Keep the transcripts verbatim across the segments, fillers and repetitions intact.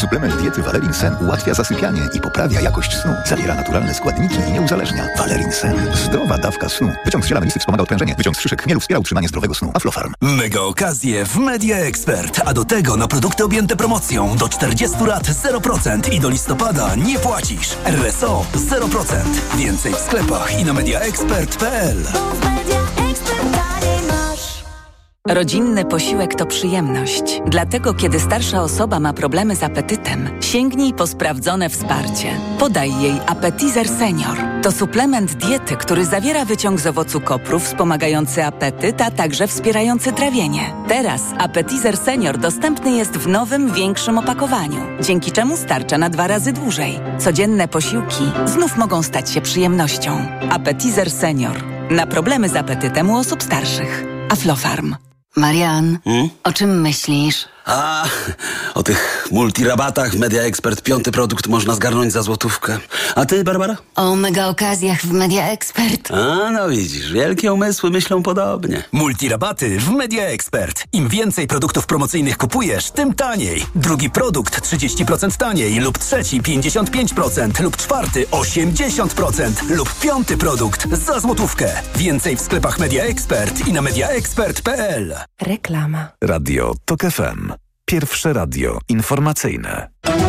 Suplement diety Valerin Sen ułatwia zasypianie i poprawia jakość snu. Zawiera naturalne składniki i nie uzależnia. Valerin Sen. Zdrowa dawka snu. Wyciąg z ziela melisy wspomaga odprężenie. Wyciąg z szyszek chmielu wspiera utrzymanie zdrowego snu. Aflofarm. Mega okazje w Media Expert. A do tego na produkty objęte promocją do czterdziestu lat zero procent i do listopada nie płacisz. R S O zero procent. Więcej w sklepach i na media expert kropka p l. Rodzinny posiłek to przyjemność. Dlatego, kiedy starsza osoba ma problemy z apetytem, sięgnij po sprawdzone wsparcie. Podaj jej Appetizer Senior. To suplement diety, który zawiera wyciąg z owocu kopru wspomagający apetyt, a także wspierający trawienie. Teraz Appetizer Senior dostępny jest w nowym, większym opakowaniu, dzięki czemu starcza na dwa razy dłużej. Codzienne posiłki znów mogą stać się przyjemnością. Appetizer Senior. Na problemy z apetytem u osób starszych. Aflofarm. Marian, Hmm? o czym myślisz? A, o tych multirabatach w Media Expert piąty produkt można zgarnąć za złotówkę. A ty, Barbara? O mega okazjach w Media Expert. A, no widzisz, wielkie umysły myślą podobnie. Multirabaty w Media Expert. Im więcej produktów promocyjnych kupujesz, tym taniej. Drugi produkt trzydzieści procent taniej lub trzeci pięćdziesiąt pięć procent lub czwarty osiemdziesiąt procent lub piąty produkt za złotówkę. Więcej w sklepach Media Expert i na media expert kropka p l. Reklama. Radio Tok F M. Pierwsze radio informacyjne.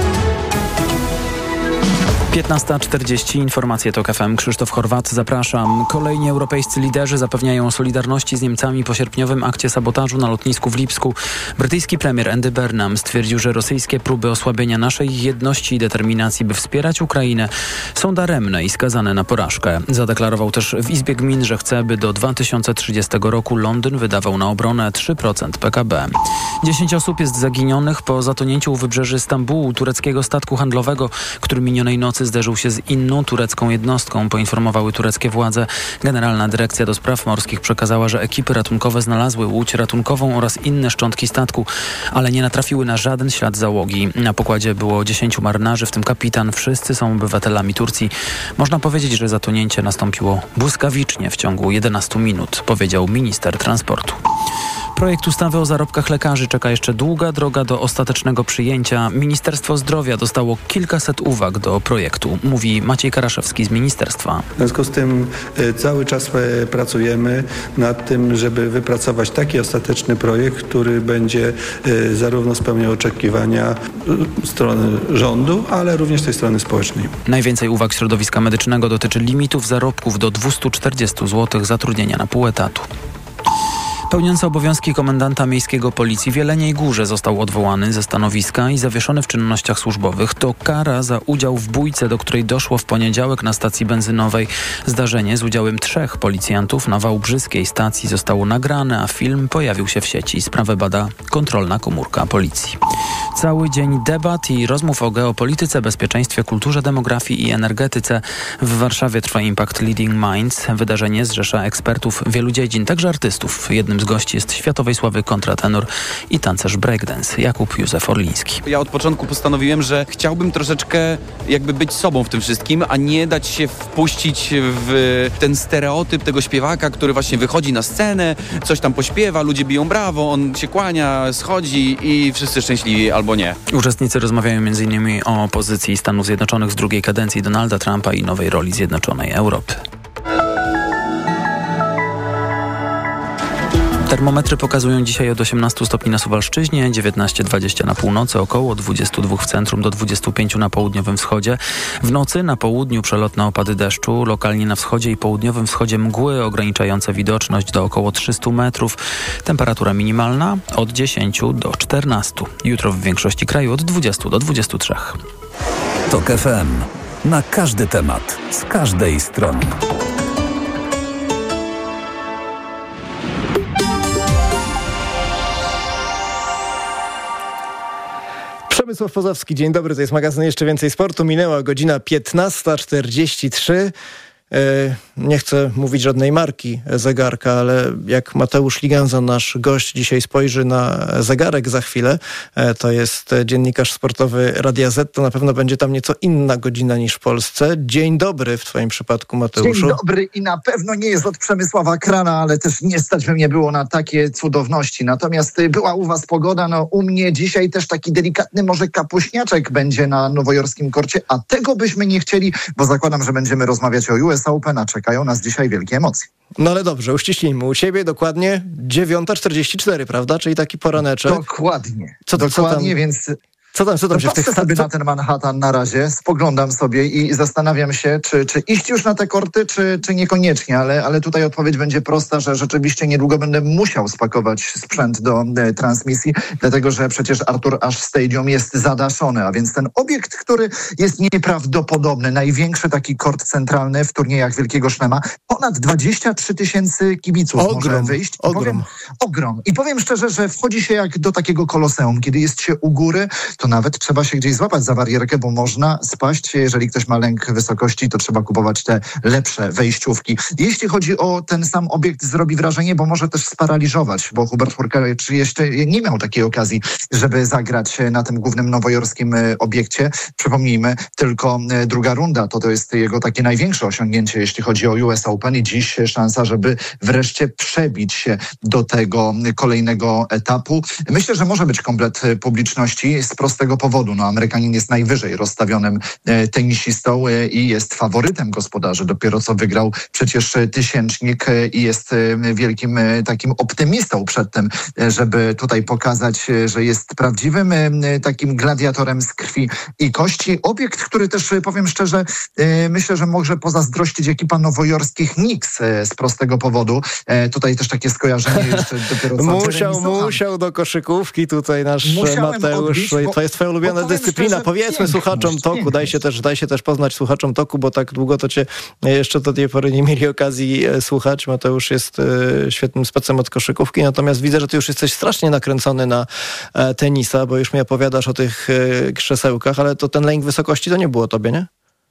piętnasta czterdzieści, informacje TOK F M. Krzysztof Horwat, zapraszam. Kolejni europejscy liderzy zapewniają o solidarności z Niemcami po sierpniowym akcie sabotażu na lotnisku w Lipsku. Brytyjski premier Andy Burnham stwierdził, że rosyjskie próby osłabienia naszej jedności i determinacji, by wspierać Ukrainę, są daremne i skazane na porażkę. Zadeklarował też w Izbie Gmin, że chce, by do dwa tysiące trzydziestego roku Londyn wydawał na obronę trzy procent P K B. Dziesięć osób jest zaginionych po zatonięciu u wybrzeży Stambułu tureckiego statku handlowego, który minionej nocy zderzył się z inną turecką jednostką, poinformowały tureckie władze. Generalna Dyrekcja do Spraw Morskich przekazała, że ekipy ratunkowe znalazły łódź ratunkową oraz inne szczątki statku, ale nie natrafiły na żaden ślad załogi. Na pokładzie było dziesięciu marynarzy, w tym kapitan. Wszyscy są obywatelami Turcji. Można powiedzieć, że zatonięcie nastąpiło błyskawicznie w ciągu jedenastu minut, powiedział minister transportu. Projekt ustawy o zarobkach lekarzy czeka jeszcze długa droga do ostatecznego przyjęcia. Ministerstwo Zdrowia dostało kilkaset uwag do projektu, mówi Maciej Karaszewski z ministerstwa. W związku z tym y, cały czas y, pracujemy nad tym, żeby wypracować taki ostateczny projekt, który będzie y, zarówno spełniał oczekiwania y, strony rządu, ale również tej strony społecznej. Najwięcej uwag środowiska medycznego dotyczy limitów zarobków do dwieście czterdzieści złotych, zatrudnienia na pół etatu. Pełniący obowiązki komendanta miejskiego policji w Jeleniej Górze został odwołany ze stanowiska i zawieszony w czynnościach służbowych. To kara za udział w bójce, do której doszło w poniedziałek na stacji benzynowej. Zdarzenie z udziałem trzech policjantów na wałbrzyskiej stacji zostało nagrane, a film pojawił się w sieci. Sprawę bada kontrolna komórka policji. Cały dzień debat i rozmów o geopolityce, bezpieczeństwie, kulturze, demografii i energetyce. W Warszawie trwa Impact Leading Minds. Wydarzenie zrzesza ekspertów wielu dziedzin, także artystów. Jednym z gości jest światowej sławy kontratenor i tancerz breakdance Jakub Józef Orliński. Ja od początku postanowiłem, że chciałbym troszeczkę jakby być sobą w tym wszystkim, a nie dać się wpuścić w ten stereotyp tego śpiewaka, który właśnie wychodzi na scenę, coś tam pośpiewa, ludzie biją brawo, on się kłania, schodzi i wszyscy szczęśliwi albo nie. Uczestnicy rozmawiają między innymi o pozycji Stanów Zjednoczonych z drugiej kadencji Donalda Trumpa i nowej roli Zjednoczonej Europy. Termometry pokazują dzisiaj od osiemnastu stopni na Suwalszczyźnie, dziewiętnaście dwadzieścia na północy, około dwudziestu dwóch w centrum do dwudziestu pięciu na południowym wschodzie. W nocy na południu przelotne opady deszczu, lokalnie na wschodzie i południowym wschodzie mgły ograniczające widoczność do około trzystu metrów. Temperatura minimalna od dziesięciu do czternastu. Jutro w większości kraju od dwudziestu do dwudziestu trzech. Tok F M. Na każdy temat, z każdej strony. Przemysław Pozowski, dzień dobry, to jest magazyn Jeszcze Więcej Sportu. Minęła godzina piętnasta czterdzieści trzy. Nie chcę mówić żadnej marki zegarka, ale jak Mateusz Liganza, nasz gość, dzisiaj spojrzy na zegarek za chwilę, to jest dziennikarz sportowy Radia Z, to na pewno będzie tam nieco inna godzina niż w Polsce. Dzień dobry w twoim przypadku, Mateuszu. Dzień dobry i na pewno nie jest od Przemysława Krana, ale też nie stać by mnie było na takie cudowności. Natomiast była u was pogoda, no u mnie dzisiaj też taki delikatny może kapuśniaczek będzie na nowojorskim korcie, a tego byśmy nie chcieli, bo zakładam, że będziemy rozmawiać o U S Open, a czekają nas dzisiaj wielkie emocje. No ale dobrze, uściślijmy. U siebie dokładnie dziewiąta czterdzieści cztery, prawda? Czyli taki poraneczek. Dokładnie. Co, Dokładnie, co tam, więc... Co tam, co tam no się w tych patrzę sobie na ten Manhattan na razie, spoglądam sobie i zastanawiam się, czy, czy iść już na te korty, czy, czy niekoniecznie, ale, ale tutaj odpowiedź będzie prosta, że rzeczywiście niedługo będę musiał spakować sprzęt do e, transmisji, dlatego że przecież Arthur Ashe Stadium jest zadaszony, a więc ten obiekt, który jest nieprawdopodobny, największy taki kort centralny w turniejach Wielkiego Szlema, ponad dwadzieścia trzy tysięcy kibiców ogrom, może wyjść. I ogrom. Powiem, ogrom. I powiem szczerze, że wchodzi się jak do takiego koloseum, kiedy jest się u góry, to nawet trzeba się gdzieś złapać za barierkę, bo można spaść. Jeżeli ktoś ma lęk wysokości, to trzeba kupować te lepsze wejściówki. Jeśli chodzi o ten sam obiekt, zrobi wrażenie, bo może też sparaliżować, bo Hubert Hurkacz jeszcze nie miał takiej okazji, żeby zagrać na tym głównym nowojorskim obiekcie. Przypomnijmy, tylko druga runda, to to jest jego takie największe osiągnięcie, jeśli chodzi o U S Open i dziś szansa, żeby wreszcie przebić się do tego kolejnego etapu. Myślę, że może być komplet publiczności z prostego powodu. No, Amerykanin jest najwyżej rozstawionym e, tenisistą e, i jest faworytem gospodarzy. Dopiero co wygrał przecież e, tysięcznik e, i jest e, wielkim e, takim optymistą przed tym, e, żeby tutaj pokazać, e, że jest prawdziwym e, takim gladiatorem z krwi i kości. Obiekt, który też, e, powiem szczerze, e, myślę, że może pozazdrościć ekipa nowojorskich Knicks e, z prostego powodu. E, tutaj też takie skojarzenie jeszcze dopiero co musiał, musiał do koszykówki tutaj nasz Musiałem Mateusz. odbić, bo, to jest twoja ulubiona dyscyplina. Szczerze, Powiedzmy słuchaczom toku, daj się, też, daj się też poznać słuchaczom toku, bo tak długo to cię jeszcze do tej pory nie mieli okazji słuchać. Mateusz jest e, świetnym specem od koszykówki, natomiast widzę, że ty już jesteś strasznie nakręcony na e, tenisa, bo już mi opowiadasz o tych e, krzesełkach, ale to ten lęk wysokości to nie było tobie, nie?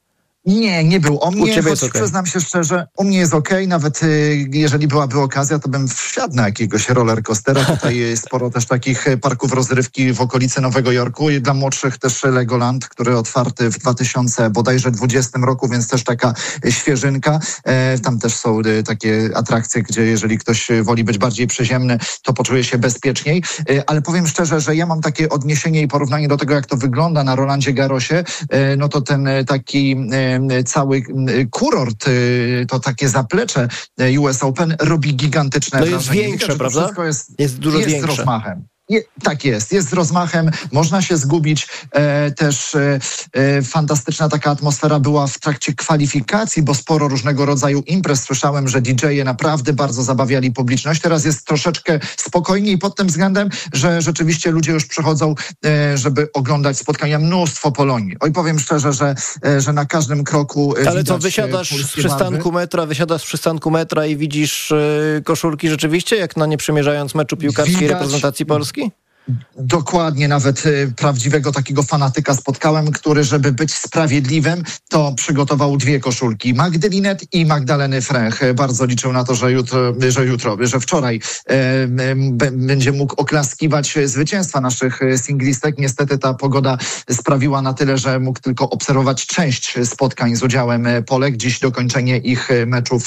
Nie, nie był. O mnie, choć okay. przyznam się szczerze, u mnie jest okej. Okay. Nawet y, jeżeli byłaby okazja, to bym wsiadł na jakiegoś rollercoastera. Tutaj jest sporo też takich parków rozrywki w okolicy Nowego Jorku i dla młodszych też Legoland, który otwarty w dwa tysiące bodajże dwudziestym roku, więc też taka świeżynka. E, tam też są y, takie atrakcje, gdzie jeżeli ktoś woli być bardziej przyziemny, to poczuje się bezpieczniej. E, ale powiem szczerze, że ja mam takie odniesienie i porównanie do tego, jak to wygląda na Rolandzie Garrosie. E, no to ten taki e, cały kurort, to takie zaplecze U S Open robi gigantyczne no wrażenie. jest większe, Widać, prawda? Wszystko jest, jest dużo jest większe. z rozmachem. Je, tak jest, jest z rozmachem, można się zgubić. E, też e, e, fantastyczna taka atmosfera była w trakcie kwalifikacji, bo sporo różnego rodzaju imprez. Słyszałem, że D J-e naprawdę bardzo zabawiali publiczność. Teraz jest troszeczkę spokojniej pod tym względem, że rzeczywiście ludzie już przychodzą, e, żeby oglądać spotkania. Mnóstwo Polonii. Oj, powiem szczerze, że, e, że na każdym kroku e, ale co, wysiadasz z przystanku barwy. metra, wysiadasz z przystanku metra i widzisz e, koszulki rzeczywiście, jak na nie przymierzając meczu piłkarskiej Widać. reprezentacji Polski? Dokładnie, nawet y, prawdziwego takiego fanatyka spotkałem, który, żeby być sprawiedliwym, to przygotował dwie koszulki, Magdy Linet i Magdaleny Fręch. Bardzo liczył na to, że jutro, że, jutro, że wczoraj y, y, b, będzie mógł oklaskiwać zwycięstwa naszych singlistek. Niestety ta pogoda sprawiła na tyle, że mógł tylko obserwować część spotkań z udziałem Polek. Dziś dokończenie ich meczów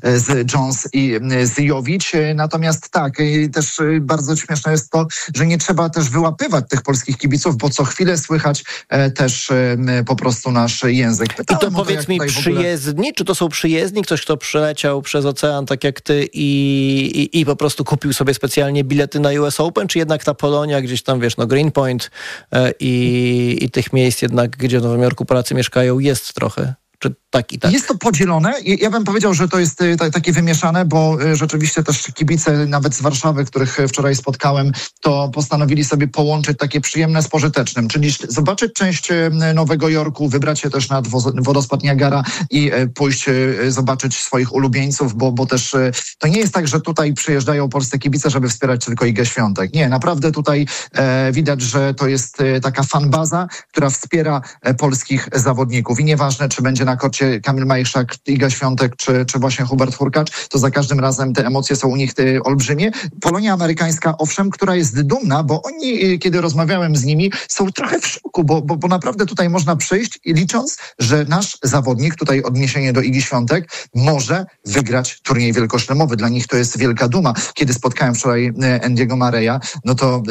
z Jones i z Jowić. Natomiast tak, też bardzo śmieszne jest to, że nie trzeba też wyłapywać tych polskich kibiców, bo co chwilę słychać e, też e, po prostu nasz język. Pytałem I to o powiedz to, mi, przyjezdni? Ogóle... Czy to są przyjezdni? Ktoś, kto przyleciał przez ocean tak jak ty i, i, i po prostu kupił sobie specjalnie bilety na U S Open? Czy jednak ta Polonia gdzieś tam, wiesz, no Greenpoint e, i, i tych miejsc jednak, gdzie w Nowym Jorku Polacy mieszkają, jest trochę? Czy tak i tak? Jest to podzielone. Ja bym powiedział, że to jest t- takie wymieszane, bo rzeczywiście też kibice, nawet z Warszawy, których wczoraj spotkałem, to postanowili sobie połączyć takie przyjemne z pożytecznym, czyli zobaczyć część Nowego Jorku, wybrać się też nad wodospad Niagara i pójść zobaczyć swoich ulubieńców, bo, bo też to nie jest tak, że tutaj przyjeżdżają polscy kibice, żeby wspierać tylko Igę Świątek. Nie, naprawdę tutaj e, widać, że to jest taka fanbaza, która wspiera polskich zawodników i nieważne, czy będzie na na korcie Kamil Majchrzak, Iga Świątek czy, czy właśnie Hubert Hurkacz, to za każdym razem te emocje są u nich te olbrzymie. Polonia amerykańska, owszem, która jest dumna, bo oni, kiedy rozmawiałem z nimi, są trochę w szoku, bo, bo, bo naprawdę tutaj można przyjść i licząc, że nasz zawodnik, tutaj odniesienie do Igi Świątek, może wygrać turniej wielkoszlemowy. Dla nich to jest wielka duma. Kiedy spotkałem wczoraj Andy'ego Murraya, no to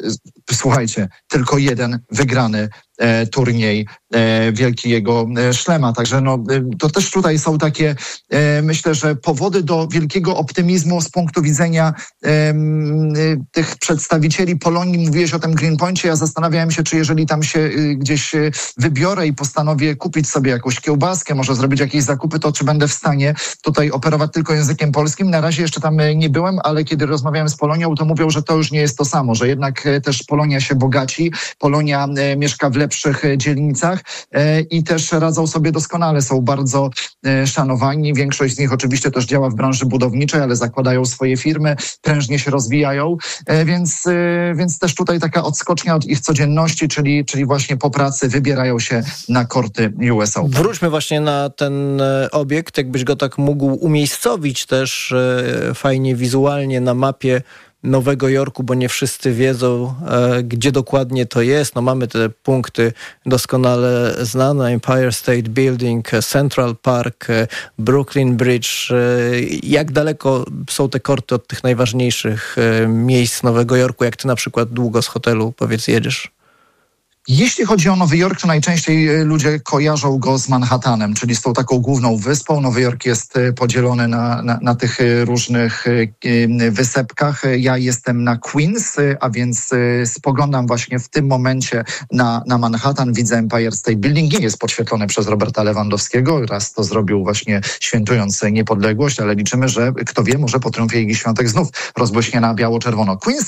e, słuchajcie, tylko jeden wygrany e, turniej e, wielkiego e, szlema. Także no, e, to też tutaj są takie, e, myślę, że powody do wielkiego optymizmu z punktu widzenia e, e, tych przedstawicieli Polonii. Mówiłeś o tym Green Poincie. Ja zastanawiałem się, czy jeżeli tam się e, gdzieś e, wybiorę i postanowię kupić sobie jakąś kiełbaskę, może zrobić jakieś zakupy, to czy będę w stanie tutaj operować tylko językiem polskim. Na razie jeszcze tam nie byłem, ale kiedy rozmawiałem z Polonią, to mówią, że to już nie jest to samo, że jednak e, też Polonia się bogaci, Polonia e, mieszka w lepszych e, dzielnicach e, i też radzą sobie doskonale, są bardzo e, szanowani. Większość z nich oczywiście też działa w branży budowniczej, ale zakładają swoje firmy, prężnie się rozwijają, e, więc, e, więc też tutaj taka odskocznia od ich codzienności, czyli, czyli właśnie po pracy wybierają się na korty U S Open. Wróćmy właśnie na ten e, obiekt, jakbyś go tak mógł umiejscowić też e, fajnie wizualnie na mapie Nowego Jorku, bo nie wszyscy wiedzą, e, gdzie dokładnie to jest. No mamy te punkty doskonale znane. Empire State Building, Central Park, e, Brooklyn Bridge. E, jak daleko są te korty od tych najważniejszych e, miejsc Nowego Jorku? Jak ty na przykład długo z hotelu, powiedz, jedziesz? Jeśli chodzi o Nowy Jork, to najczęściej ludzie kojarzą go z Manhattanem, czyli z tą taką główną wyspą. Nowy Jork jest podzielony na, na, na tych różnych wysepkach. Ja jestem na Queens, a więc spoglądam właśnie w tym momencie na, na Manhattan. Widzę Empire State Building. Nie jest podświetlony przez Roberta Lewandowskiego. Raz to zrobił właśnie świętując niepodległość, ale liczymy, że kto wie, może po triumfie Igi Świątek znów rozbłyśnie na biało-czerwono Queens.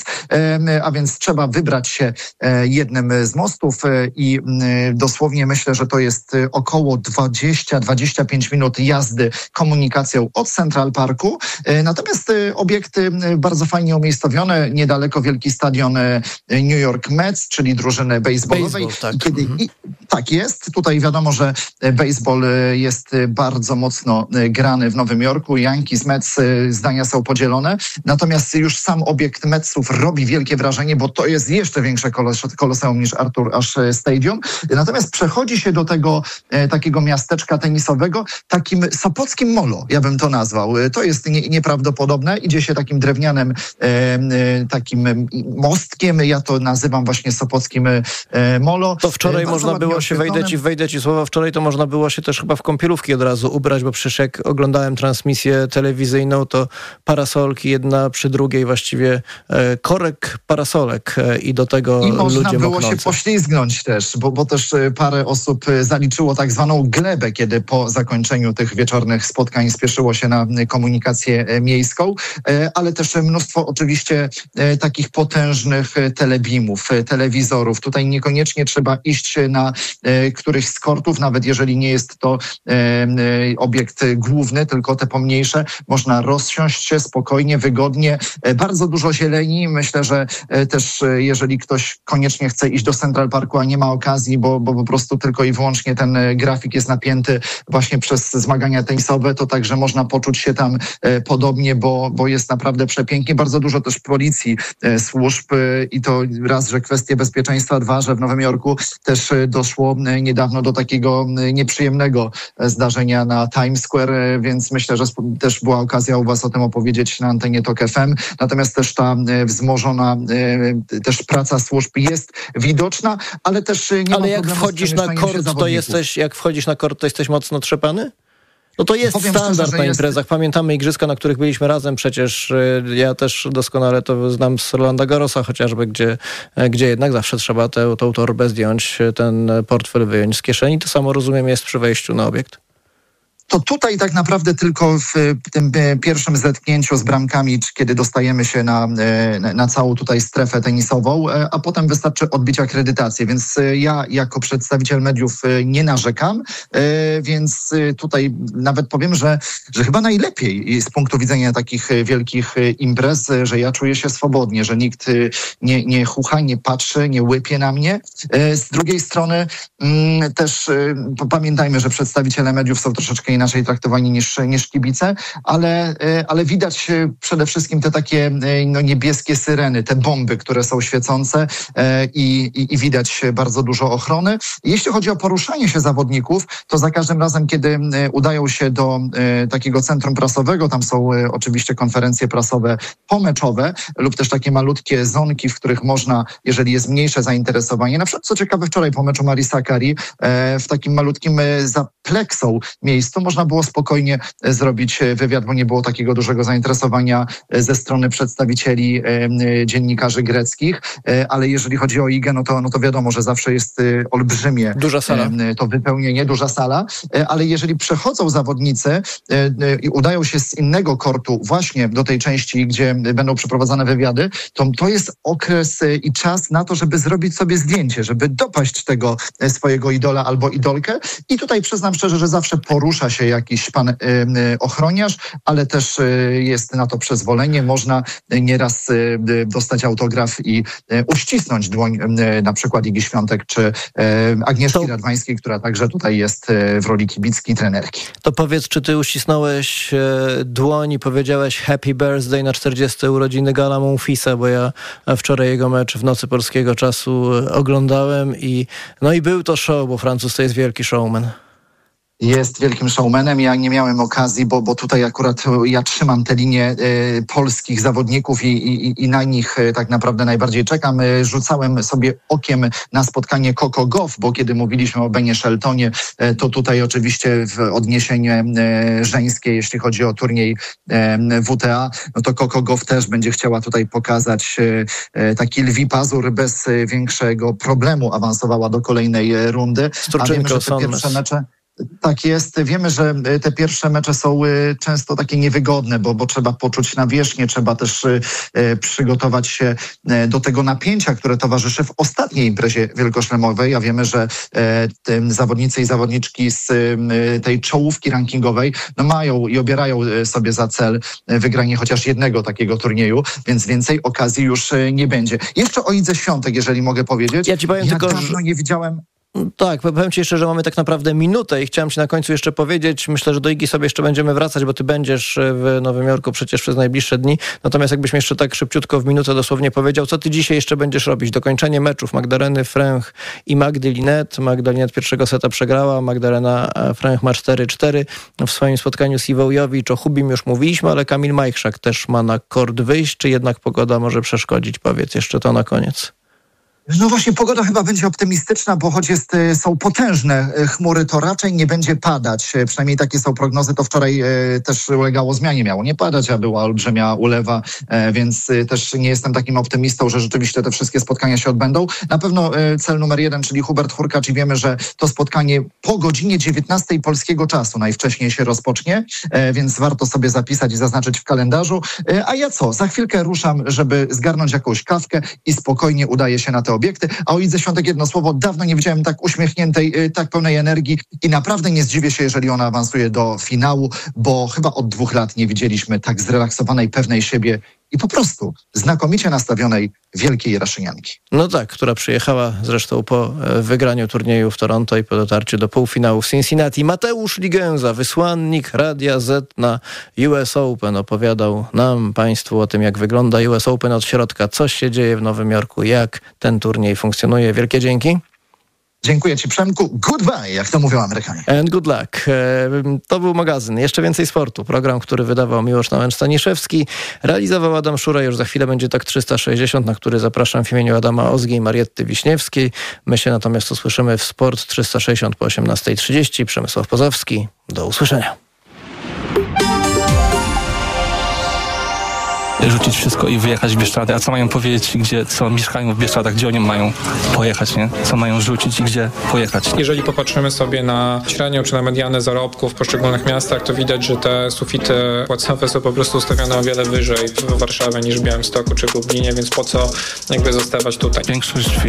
A więc trzeba wybrać się jednym z mostów i dosłownie myślę, że to jest około dwadzieścia do dwudziestu pięciu minut jazdy komunikacją od Central Parku. Natomiast obiekty bardzo fajnie umiejscowione, niedaleko wielki stadion New York Mets, czyli drużyny baseballowej. Baseball, tak. I kiedy, mhm. i, tak jest. Tutaj wiadomo, że baseball jest bardzo mocno grany w Nowym Jorku. Yankees, Mets, zdania są podzielone. Natomiast już sam obiekt Metsów robi wielkie wrażenie, bo to jest jeszcze większe kolos- koloseum niż Arthur Ashe Stadium. Natomiast przechodzi się do tego e, takiego miasteczka tenisowego takim sopockim molo, ja bym to nazwał. To jest nie, nieprawdopodobne. Idzie się takim drewnianym e, e, takim mostkiem. Ja to nazywam właśnie sopockim e, molo. To wczoraj e, można było się, wejdę ci, wejdę ci słowa, wczoraj to można było się też chyba w kąpielówki od razu ubrać, bo przecież jak oglądałem transmisję telewizyjną, to parasolki jedna przy drugiej właściwie e, korek parasolek e, i do tego I można ludzie było moknące. się poślizgnąć też, bo, bo też parę osób zaliczyło tak zwaną glebę, kiedy po zakończeniu tych wieczornych spotkań spieszyło się na komunikację miejską, ale też mnóstwo oczywiście takich potężnych telebimów, telewizorów. Tutaj niekoniecznie trzeba iść na któryś z kortów, nawet jeżeli nie jest to obiekt główny, tylko te pomniejsze. Można rozsiąść się spokojnie, wygodnie. Bardzo dużo zieleni. Myślę, że też jeżeli ktoś koniecznie chce iść do Central Parku, a nie ma okazji, bo, bo po prostu tylko i wyłącznie ten grafik jest napięty właśnie przez zmagania tenisowe, to także można poczuć się tam e, podobnie, bo, bo jest naprawdę przepięknie. Bardzo dużo też policji, e, służb e, i to raz, że kwestie bezpieczeństwa, dwa, że w Nowym Jorku też e, doszło e, niedawno do takiego e, nieprzyjemnego e, zdarzenia na Times Square, e, więc myślę, że sp- też była okazja u was o tym opowiedzieć na antenie Tok F M. Natomiast też ta e, wzmożona e, też praca służb jest widoczna, ale też nie Ale ma jak wchodzisz na kort, to jesteś, jak wchodzisz na kort, to jesteś mocno trzepany? No to jest Powiem standard szczerze, na jest... imprezach. Pamiętamy igrzyska, na których byliśmy razem przecież. Ja też doskonale to znam z Rolanda Garrosa chociażby, gdzie, gdzie jednak zawsze trzeba tę, tą torbę zdjąć, ten portfel wyjąć z kieszeni. To samo rozumiem jest przy wejściu na obiekt. to tutaj tak naprawdę tylko w tym pierwszym zetknięciu z bramkami, kiedy dostajemy się na, na całą tutaj strefę tenisową, a potem wystarczy odbić akredytację. Więc ja jako przedstawiciel mediów nie narzekam, więc tutaj nawet powiem, że, że chyba najlepiej z punktu widzenia takich wielkich imprez, że ja czuję się swobodnie, że nikt nie, nie chucha, nie patrzy, nie łypie na mnie. Z drugiej strony też pamiętajmy, że przedstawiciele mediów są troszeczkę inaczej traktowani niż, niż kibice, ale, ale widać przede wszystkim te takie no, niebieskie syreny, te bomby, które są świecące i, i, i widać bardzo dużo ochrony. Jeśli chodzi o poruszanie się zawodników, to za każdym razem, kiedy udają się do takiego centrum prasowego, tam są oczywiście konferencje prasowe pomeczowe lub też takie malutkie zonki, w których można, jeżeli jest mniejsze zainteresowanie, na przykład co ciekawe wczoraj po meczu Marii Sakkari, w takim malutkim za pleksą miejscu można było spokojnie zrobić wywiad, bo nie było takiego dużego zainteresowania ze strony przedstawicieli dziennikarzy greckich, ale jeżeli chodzi o I G E, no to, no to wiadomo, że zawsze jest olbrzymie duża sala. To wypełnienie, duża sala, ale jeżeli przechodzą zawodnicy i udają się z innego kortu właśnie do tej części, gdzie będą przeprowadzane wywiady, to to jest okres i czas na to, żeby zrobić sobie zdjęcie, żeby dopaść tego swojego idola albo idolkę. I tutaj przyznam szczerze, że zawsze porusza się jakiś pan y, y, ochroniarz, ale też y, jest na to przyzwolenie. Można y, nieraz y, dostać autograf i y, uścisnąć dłoń y, na przykład Igi Świątek czy y, Agnieszki to... Radwańskiej, która także tutaj jest y, w roli kibicki, trenerki. To powiedz, czy ty uścisnąłeś y, dłoń i powiedziałeś happy birthday na czterdzieste urodziny Gala Monfilsa, bo ja wczoraj jego mecz w nocy polskiego czasu oglądałem i no i był to show, bo Francuz to jest wielki showman. Jest wielkim showmanem. Ja nie miałem okazji, bo, bo tutaj akurat ja trzymam tę linię y, polskich zawodników i, i, i na nich y, tak naprawdę najbardziej czekam. Y, rzucałem sobie okiem na spotkanie Coco Gauff, bo kiedy mówiliśmy o Benie Sheltonie, y, to tutaj oczywiście w odniesienie y, żeńskie, jeśli chodzi o turniej y, W T A, no to Coco Gauff też będzie chciała tutaj pokazać y, y, taki lwi pazur, bez y, większego problemu awansowała do kolejnej rundy. A wiemy, że te pierwsze mecze Tak jest. Wiemy, że te pierwsze mecze są często takie niewygodne, bo, bo trzeba poczuć nawierzchnię, trzeba też e, przygotować się do tego napięcia, które towarzyszy w ostatniej imprezie wielkoszlemowej. A wiemy, że e, tym zawodnicy i zawodniczki z e, tej czołówki rankingowej no mają i obierają sobie za cel wygranie chociaż jednego takiego turnieju, więc więcej okazji już nie będzie. Jeszcze o Idze Świątek, jeżeli mogę powiedzieć. Ja ci powiem ja tylko, dawno że... nie widziałem... Tak, powiem ci jeszcze, że mamy tak naprawdę minutę i chciałem ci na końcu jeszcze powiedzieć, myślę, że do Igi sobie jeszcze będziemy wracać, bo ty będziesz w Nowym Jorku przecież przez najbliższe dni, natomiast jakbyś mi jeszcze tak szybciutko w minutę dosłownie powiedział, co ty dzisiaj jeszcze będziesz robić? Dokończenie meczów Magdaleny Fręch i Magdy Linet. Magda Linet pierwszego seta przegrała, Magdalena Fręch ma cztery cztery. W swoim spotkaniu z Iwą Jowicz o Hubim już mówiliśmy, ale Kamil Majchrzak też ma na kort wyjść, czy jednak pogoda może przeszkodzić? Powiedz jeszcze to na koniec. No właśnie, pogoda chyba będzie optymistyczna, bo choć jest, są potężne chmury, to raczej nie będzie padać. Przynajmniej takie są prognozy. To wczoraj e, też ulegało zmianie. Miało nie padać, a była olbrzymia ulewa, e, więc e, też nie jestem takim optymistą, że rzeczywiście te wszystkie spotkania się odbędą. Na pewno e, cel numer jeden, czyli Hubert Hurkacz, i wiemy, że to spotkanie po godzinie dziewiętnastej polskiego czasu najwcześniej się rozpocznie, e, więc warto sobie zapisać i zaznaczyć w kalendarzu. E, a ja co? Za chwilkę ruszam, żeby zgarnąć jakąś kawkę i spokojnie udaję się na te obiekty. A o Idze Świątek jedno słowo. Dawno nie widziałem tak uśmiechniętej, tak pełnej energii i naprawdę nie zdziwię się, jeżeli ona awansuje do finału, bo chyba od dwóch lat nie widzieliśmy tak zrelaksowanej, pewnej siebie i po prostu znakomicie nastawionej wielkiej raszynianki. No tak, która przyjechała zresztą po wygraniu turnieju w Toronto i po dotarciu do półfinału w Cincinnati. Mateusz Ligęza, wysłannik Radia Z na U S Open, opowiadał nam, państwu o tym, jak wygląda U S Open od środka, co się dzieje w Nowym Jorku, jak ten turniej funkcjonuje. Wielkie dzięki. Dziękuję ci, Przemku. Goodbye, jak to mówią Amerykanie. And good luck. To był magazyn Jeszcze Więcej Sportu. Program, który wydawał Miłosz Nałęcz-Staniszewski. Realizował Adam Szura. Już za chwilę będzie tak trzysta sześćdziesiąt, na który zapraszam w imieniu Adama Ozgi i Marietty Wiśniewskiej. My się natomiast usłyszymy w Sport trzysta sześćdziesiąt po osiemnastej trzydzieści. Przemysław Pozowski. Do usłyszenia. rzucić wszystko i wyjechać w Bieszczady. A co mają powiedzieć, gdzie, co mieszkają w Bieszczadach, gdzie oni mają pojechać, nie? Co mają rzucić i gdzie pojechać. Jeżeli popatrzymy sobie na średnią czy na mediany zarobków w poszczególnych miastach, to widać, że te sufity płacowe są po prostu ustawione o wiele wyżej w Warszawie niż w Białymstoku czy w Lublinie, więc po co jakby zostawać tutaj? Większość